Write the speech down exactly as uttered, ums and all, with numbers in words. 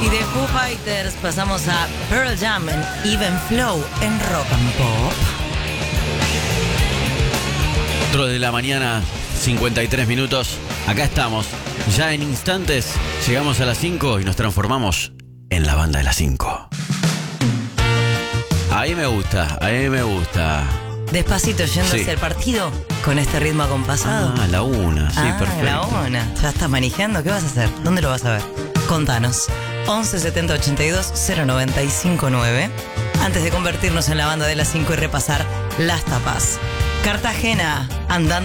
Y de Foo Fighters pasamos a Pearl Jam en Even Flow en Rock and Pop. cuatro de la mañana, cincuenta y tres minutos. Acá estamos. Ya en instantes llegamos a las cinco y nos transformamos en la banda de las cinco. Ahí me gusta, ahí me gusta. Despacito yendo Sí. hacia el partido con este ritmo acompasado. Ah, la una, sí, Ah, perfecto. la una. ¿Ya estás manejando? ¿Qué vas a hacer? ¿Dónde lo vas a ver? Contanos. once setenta ochenta y dos cero noventa y cinco nueve. Antes de convertirnos en la banda de las cinco y repasar las tapas. Cartagena, andando